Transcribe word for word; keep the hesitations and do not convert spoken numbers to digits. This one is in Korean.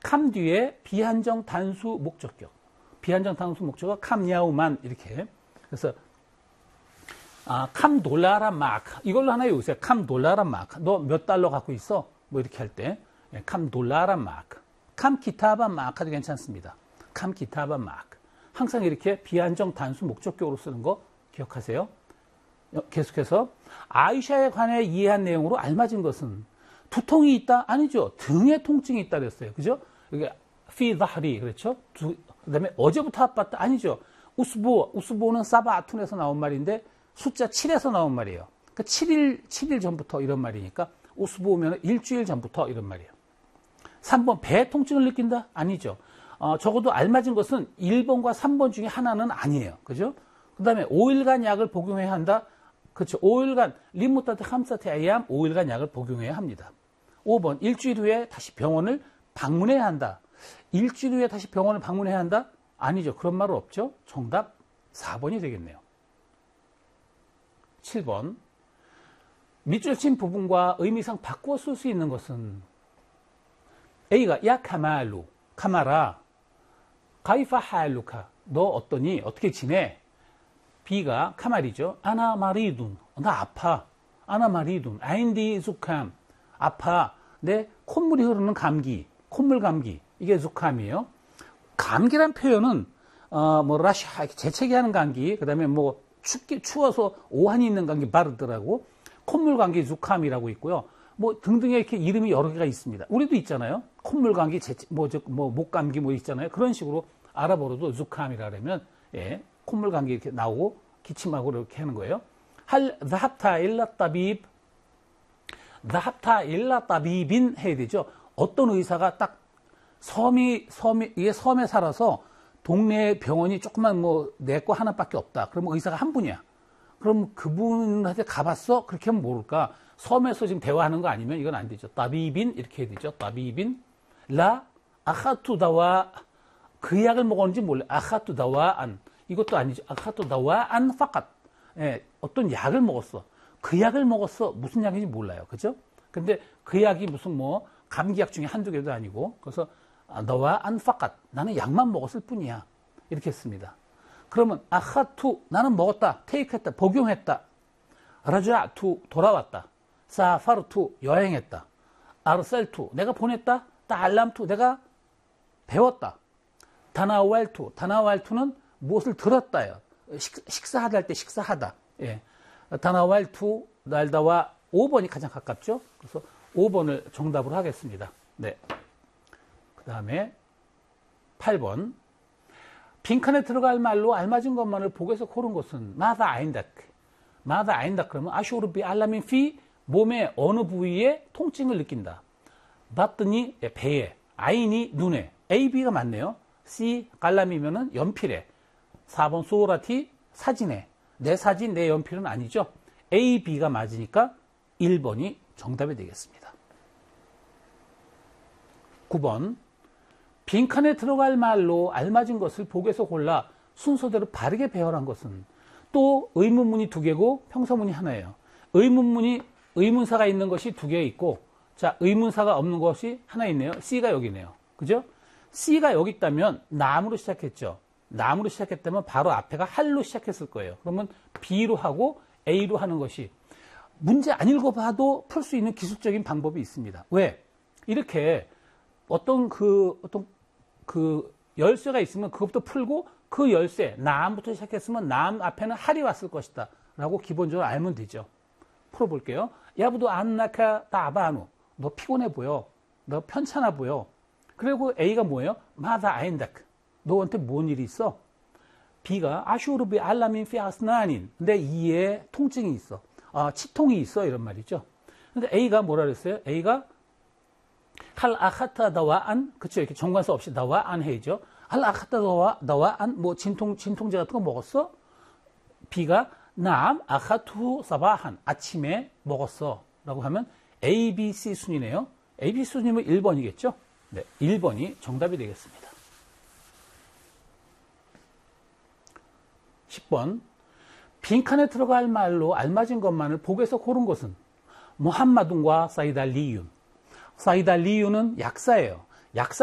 캄 뒤에 비한정 단수 목적격. 비한정 단수 목적어 캄야우만 이렇게. 그래서 아, 캄 돌라라 마크. 이걸로 하나 외우세요. 캄 돌라라 마크. 너 몇 달러 갖고 있어? 뭐 이렇게 할 때. 캄 돌라라 마크. 캄 기타바 마크도 괜찮습니다. 캄 기타바 마크. 항상 이렇게 비한정 단수 목적격으로 쓰는 거 기억하세요. 계속해서 아이샤에 관해 이해한 내용으로 알맞은 것은 두통이 있다? 아니죠. 등에 통증이 있다 그랬어요. 그죠? 이게 피 다리 그렇죠? 두, 그다음에 어제부터 아팠다? 아니죠. 우스보, 우스보는 사바아툰에서 나온 말인데 숫자 칠에서 나온 말이에요. 그러니까 칠 일, 칠 일 전부터 이런 말이니까 우스보면 일주일 전부터 이런 말이에요. 삼 번 배 통증을 느낀다? 아니죠. 어, 적어도 알맞은 것은 일 번과 삼 번 중에 하나는 아니에요. 그죠? 그 다음에 오 일간 약을 복용해야 한다? 그렇죠. 오 일간, 리무타트 함사테 아이암 오 일간 약을 복용해야 합니다. 오 번, 일주일 후에 다시 병원을 방문해야 한다. 일주일 후에 다시 병원을 방문해야 한다? 아니죠. 그런 말은 없죠. 정답 사 번이 되겠네요. 칠 번, 밑줄 친 부분과 의미상 바꾸어 쓸 수 있는 것은 A가 야 카말루, 카마라, 가이파 할루카, 너 어떠니? 어떻게 지내? B가 카말이죠. 아나 마리둔, 나 아파. 아나 마리둔, 아인디 zucam, 아파. 내 콧물이 흐르는 감기, 콧물 감기. 이게 zucam이에요. 감기란 표현은 어, 뭐 라시아 재채기 하는 감기, 그다음에 뭐 춥기 추워서 오한이 있는 감기 바르더라고. 콧물 감기 zucam이라고 있고요. 뭐 등등의 이렇게 이름이 여러 개가 있습니다. 우리도 있잖아요. 콧물 감기, 뭐, 뭐, 목 감기 뭐 있잖아요. 그런 식으로 알아보러도 zucam이라 그러면, 예, 콧물 감기 이렇게 나오고 기침하고 이렇게 하는 거예요. 할, dhahabta illa tabib, dhahabta illa tabib인 해야 되죠. 어떤 의사가 딱 섬이, 섬이, 이게 섬에 살아서 동네 병원이 조그만 뭐, 내 거 하나밖에 없다. 그러면 의사가 한 분이야. 그럼 그분한테 가봤어? 그렇게 하면 모를까? 섬에서 지금 대화하는 거 아니면 이건 안 되죠. 따비빈 이렇게 해야 되죠. 따비빈 라 아카투다와 그 약을 먹었는지 몰라. 아카투다와 안 이것도 아니죠. 아카투다와 안 파갓 예, 어떤 약을 먹었어. 그 약을 먹었어. 무슨 약인지 몰라요. 그죠? 근데 그 약이 무슨 뭐 감기약 중에 한두 개도 아니고 그래서 너와 안 파갓 나는 약만 먹었을 뿐이야. 이렇게 했습니다. 그러면 아카투 나는 먹었다. 테이크했다. 복용했다. 라자투 돌아왔다. 사파르투 여행했다. 아르셀투 내가 보냈다. 따알람투 내가 배웠다. 다나왈투 다나왈투는 무엇을 들었다요. 식, 식사하다 할 때 식사하다. 예. 다나왈투 날다와 오 번이 가장 가깝죠. 그래서 오 번을 정답으로 하겠습니다. 네. 그 다음에 팔 번 빈칸에 들어갈 말로 알맞은 것만을 복에서 고른 것은 마다 아인다크. 마다 아인다크 그러면 아쇼르비 알라민 피 몸의 어느 부위에 통증을 느낀다. 봤더니 배에, 아인이 눈에, A, B가 맞네요. C, 깔람이면은 연필에, 사 번 소라티 사진에, 내 사진, 내 연필은 아니죠. A, B가 맞으니까 일 번이 정답이 되겠습니다. 구 번 빈칸에 들어갈 말로 알맞은 것을 복에서 골라 순서대로 바르게 배열한 것은 또 의문문이 두 개고 평서문이 하나예요. 의문문이 의문사가 있는 것이 두 개 있고 자 의문사가 없는 것이 하나 있네요. C가 여기네요. 그죠? C가 여기 있다면 남으로 시작했죠. 남으로 시작했다면 바로 앞에가 할로 시작했을 거예요. 그러면 B로 하고 A로 하는 것이 문제 안 읽어봐도 풀 수 있는 기술적인 방법이 있습니다. 왜? 이렇게 어떤 그 어떤 그 열쇠가 있으면 그것부터 풀고 그 열쇠 남부터 시작했으면 남 앞에는 할이 왔을 것이다 라고 기본적으로 알면 되죠. 풀어볼게요. 야부도 안나카 따바누 너 피곤해 보여. 너 편찮아 보여. 그리고 A가 뭐예요? 마다 아인다크 너한테 뭔 일이 있어? B가 아슈르비 알라민 피아스나닌 근데 이에 통증이 있어. 아, 치통이 있어 이런 말이죠. 근데 A가 뭐라 그랬어요? A가 할 아카타 다와 안 그쵸 이렇게 정관사 없이 다와 안 해야죠. 할 아카타 다와 다와 안 뭐 진통 진통제 같은 거 먹었어? B가 남 아카투 사바한 아침에 먹었어 라고 하면 A, B, C 순이네요. A, B 순이면 일 번이겠죠? 네, 일 번이 정답이 되겠습니다. 십 번 빈칸에 들어갈 말로 알맞은 것만을 복에서 고른 것은 무함마둔과 사이달리윤 사이달리윤은 약사예요. 약사